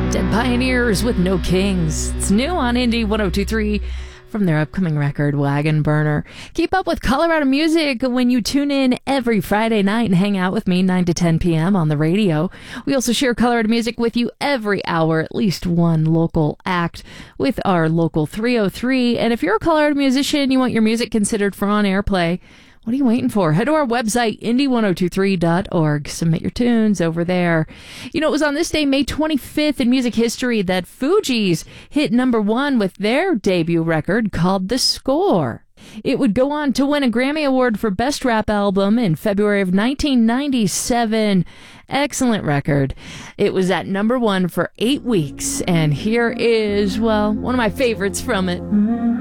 Dead Pioneers with No Kings. It's new on Indie 102.3 from their upcoming record, Wagon Burner. Keep up with Colorado music when you tune in every Friday night and hang out with me 9 to 10 p.m. on the radio. We also share Colorado music with you every hour, at least one local act with our local 303. And if you're a Colorado musician, you want your music considered for on-air play, what are you waiting for? Head to our website, indie1023.org. Submit your tunes over there. You know, it was on this day, May 25th in music history, that Fugees hit #1 with their debut record called The Score. It would go on to win a Grammy Award for Best Rap Album in February of 1997. Excellent record. It was at #1 for 8 weeks, and here is, well, one of my favorites from it.